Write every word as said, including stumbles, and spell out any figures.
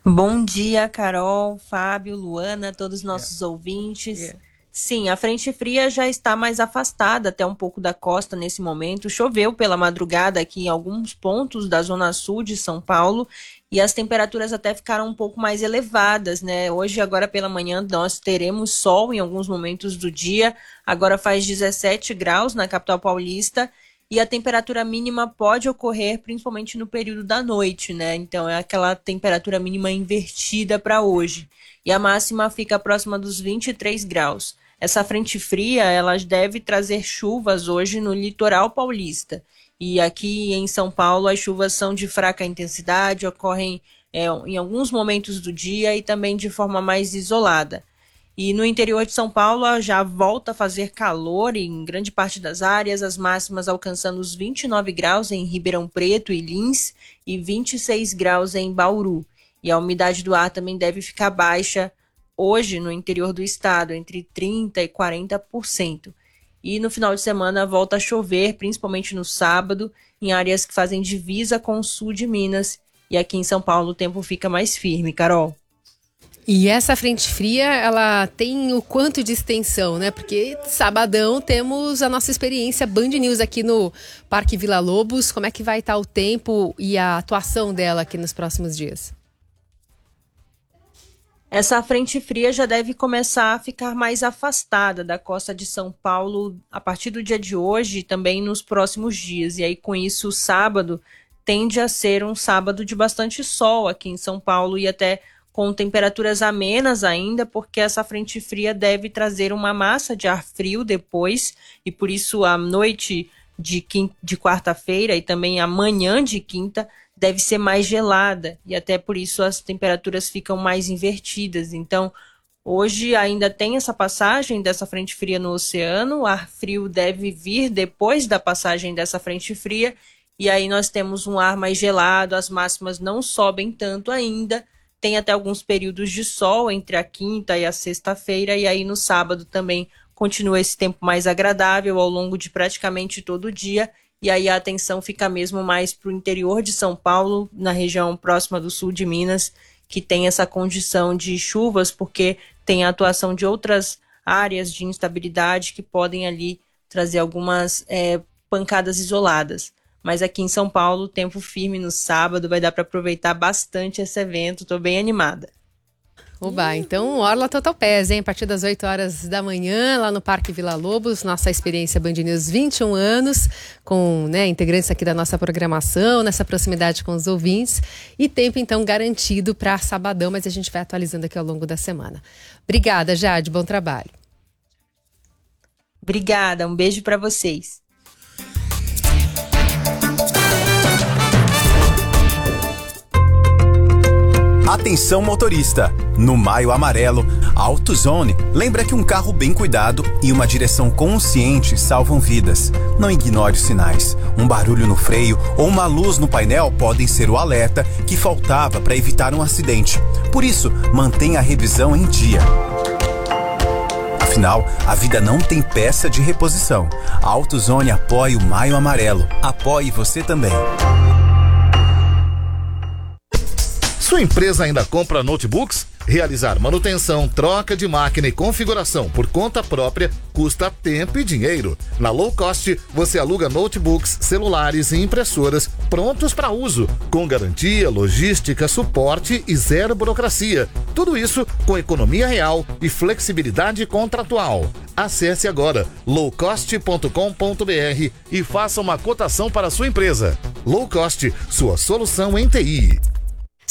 Bom dia, Carol, Fábio, Luana, todos os nossos Yeah. ouvintes. Yeah. Sim, a frente fria já está mais afastada até um pouco da costa nesse momento. Choveu pela madrugada aqui em alguns pontos da zona sul de São Paulo e as temperaturas até ficaram um pouco mais elevadas, né? Hoje, agora pela manhã, nós teremos sol em alguns momentos do dia. Agora faz dezessete graus na capital paulista. E a temperatura mínima pode ocorrer principalmente no período da noite, né? Então é aquela temperatura mínima invertida para hoje. E a máxima fica próxima dos vinte e três graus. Essa frente fria, ela deve trazer chuvas hoje no litoral paulista. E aqui em São Paulo, as chuvas são de fraca intensidade, ocorrem é, em alguns momentos do dia e também de forma mais isolada. E no interior de São Paulo já volta a fazer calor em grande parte das áreas, as máximas alcançando os vinte e nove graus em Ribeirão Preto e Lins e vinte e seis graus em Bauru. E a umidade do ar também deve ficar baixa hoje no interior do estado, entre trinta por cento e quarenta por cento. E no final de semana volta a chover, principalmente no sábado, em áreas que fazem divisa com o sul de Minas. E aqui em São Paulo o tempo fica mais firme, Carol. E essa frente fria, ela tem o quanto de extensão, né? Porque sabadão temos a nossa experiência Band News aqui no Parque Vila Lobos. Como é que vai estar o tempo e a atuação dela aqui nos próximos dias? Essa frente fria já deve começar a ficar mais afastada da costa de São Paulo a partir do dia de hoje e também nos próximos dias. E aí, com isso, o sábado tende a ser um sábado de bastante sol aqui em São Paulo e até com temperaturas amenas ainda, porque essa frente fria deve trazer uma massa de ar frio depois, e por isso a noite de, quinta, de quarta-feira e também a manhã de quinta deve ser mais gelada, e até por isso as temperaturas ficam mais invertidas. Então, hoje ainda tem essa passagem dessa frente fria no oceano, o ar frio deve vir depois da passagem dessa frente fria, e aí nós temos um ar mais gelado, as máximas não sobem tanto ainda. Tem até alguns períodos de sol entre a quinta e a sexta-feira, e aí no sábado também continua esse tempo mais agradável ao longo de praticamente todo o dia, e aí a atenção fica mesmo mais para o interior de São Paulo, na região próxima do sul de Minas, que tem essa condição de chuvas, porque tem a atuação de outras áreas de instabilidade que podem ali trazer algumas é, pancadas isoladas. Mas aqui em São Paulo, tempo firme no sábado, vai dar para aproveitar bastante esse evento, estou bem animada. Oba, então Orla Total Pés, hein? A partir das oito horas da manhã, lá no Parque Vila Lobos, nossa experiência Band News vinte e um anos, com né, integrantes aqui da nossa programação, nessa proximidade com os ouvintes, e tempo então garantido para sabadão, mas a gente vai atualizando aqui ao longo da semana. Obrigada, Jade, bom trabalho. Obrigada, um beijo para vocês. Atenção motorista, no Maio Amarelo, a AutoZone lembra que um carro bem cuidado e uma direção consciente salvam vidas. Não ignore os sinais. Um barulho no freio ou uma luz no painel podem ser o alerta que faltava para evitar um acidente. Por isso, mantenha a revisão em dia. Afinal, a vida não tem peça de reposição. A AutoZone apoia o Maio Amarelo. Apoie você também. Sua empresa ainda compra notebooks? Realizar manutenção, troca de máquina e configuração por conta própria custa tempo e dinheiro. Na Low Cost, você aluga notebooks, celulares e impressoras prontos para uso, com garantia, logística, suporte e zero burocracia. Tudo isso com economia real e flexibilidade contratual. Acesse agora low cost ponto com ponto b r e faça uma cotação para a sua empresa. Low Cost, sua solução em T I.